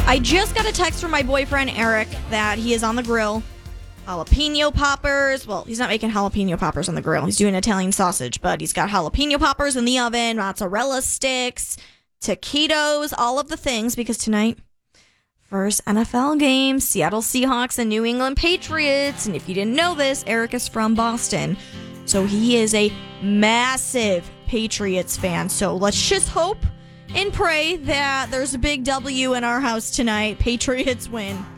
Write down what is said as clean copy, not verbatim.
I just got a text from my boyfriend, Eric, that he is on the grill. Jalapeno poppers. Well, he's not making jalapeno poppers on the grill. He's doing Italian sausage, but he's got jalapeno poppers in the oven, mozzarella sticks, taquitos, all of the things, because tonight, first NFL game, Seattle Seahawks and New England Patriots. And if you didn't know this, Eric is from Boston. So he is a massive Patriots fan. So let's just hope and pray that there's a big W in our house tonight. Patriots win.